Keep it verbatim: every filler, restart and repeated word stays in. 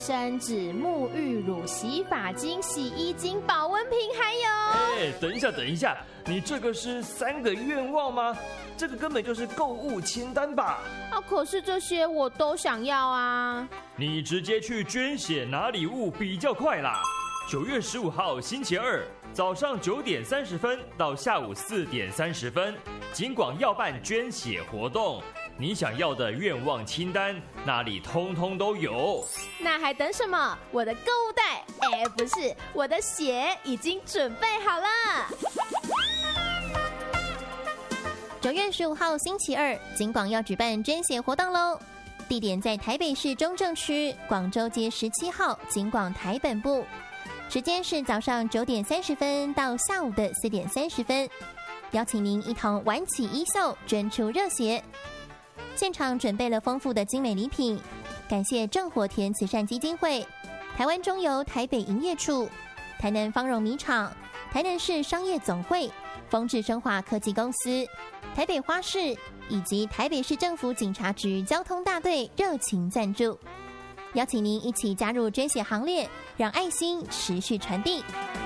生纸、沐浴乳、洗发精、洗衣精、保温瓶，还有…… 哎，等一下，等一下，你这个是三个愿望吗？这个根本就是购物清单吧？ 啊，可是这些我都想要啊！ 你直接去捐血拿礼物比较快啦。九月十五号星期二早上九点三十分到下午四点三十分，警广要办捐血活动。你想要的愿望清单，那里通通都有。 那还等什么？我的购物袋，哎，不是，我的血已经准备好了。 九月十五号星期二，警广要举办捐血活动喽！地点在台北市中正区广州街十七号警广台本部，时间是早上九点三十分到下午的四点三十分，邀请您一同挽起衣袖，捐出热血。现场准备了丰富的精美礼品，感谢正火田慈善基金会、台湾中油台北营业处、台南芳荣米厂、台南市商业总会、丰智生化科技公司、台北花市以及台北市政府警察局交通大队热情赞助，邀请您一起加入捐血行列，让爱心持续传递。